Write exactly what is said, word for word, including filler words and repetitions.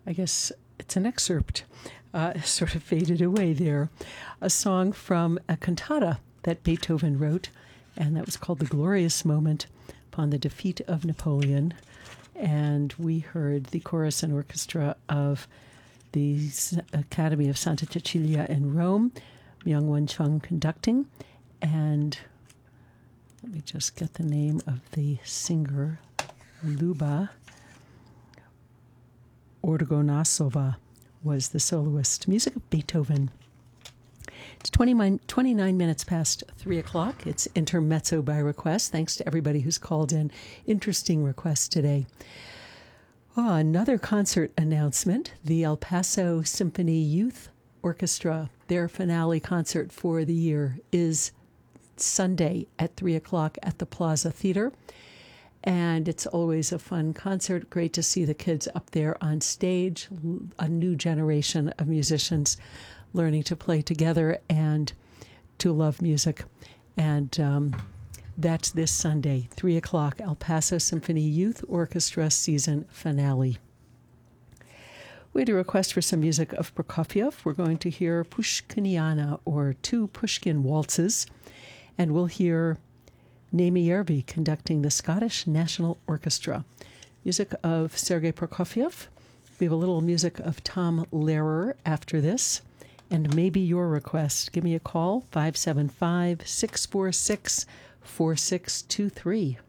I guess it's an excerpt, uh, sort of faded away there. A song from a cantata that Beethoven wrote, and that was called The Glorious Moment upon the defeat of Napoleon. And we heard the chorus and orchestra of the Academy of Santa Cecilia in Rome, Myung-Whun Chung conducting. And let me just get the name of the singer, Luba Orgonasova was the soloist. Music of Beethoven. It's twenty-nine, twenty-nine minutes past three o'clock. It's Intermezzo by request. Thanks to everybody who's called in interesting requests today. Oh, another concert announcement. The El Paso Symphony Youth Orchestra, their finale concert for the year is Sunday at three o'clock at the Plaza Theater. And it's always a fun concert. Great to see the kids up there on stage, a new generation of musicians learning to play together and to love music. And um, that's this Sunday, three o'clock, El Paso Symphony Youth Orchestra season finale. We had a request for some music of Prokofiev. We're going to hear Pushkiniana, or two Pushkin waltzes, and we'll hear Naomi Yerby conducting the Scottish National Orchestra. Music of Sergei Prokofiev. We have a little music of Tom Lehrer after this, and maybe your request. Give me a call, five seven five, six four six, four six two three.